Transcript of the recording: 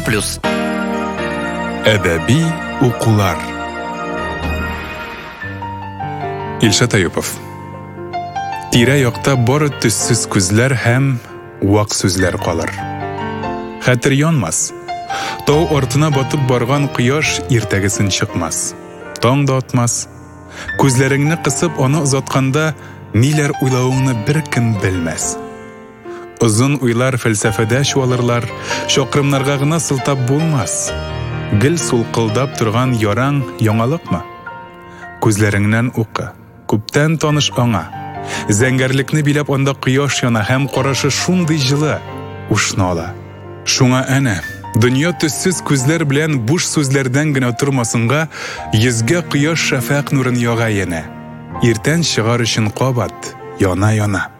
92.2. Әдәби укулар. Илшат Аюпов. Тирә-якта бары төссез күзләр һәм вак сүзләр калыр. Хәтер янмас. Тау артына батып барган кояш иртәгесен чыкмас. Таң да атмас. Күзләреңне кысып аны озатканда ниләр уйлавыңны беркем белмәс. Озын уйлар фәлсәфәдә чуалырлар, чакрымнарга гына сылтап булмас. Гел сулкылдап торган яраң яңалыкмы? Күзләреңнән укы, күптән таныш аңа. Зәңгәрлекне биләп анда кояш яна һәм карашы шундый җылы, ушны ала. Шуңа әнә, дөнья төссез күзләр белән буш сүзләрдән генә тормасынга, йөзгә кояш шәфәк нурын яга янә. Иртән чыгар өчен кабат, яна-яна.